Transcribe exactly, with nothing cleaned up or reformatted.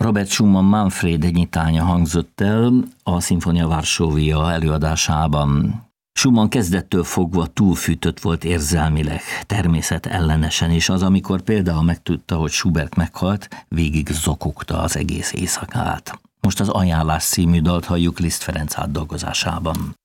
Robert Schumann Manfred nyitánya hangzott el a Sinfonia Varsóvia előadásában. Schumann kezdettől fogva túlfűtött volt érzelmileg, természetellenesen, és az, amikor például megtudta, hogy Schubert meghalt, végig zokogta az egész éjszakát. Most az Ajánlás című dalt halljuk Liszt Ferenc átdolgozásában.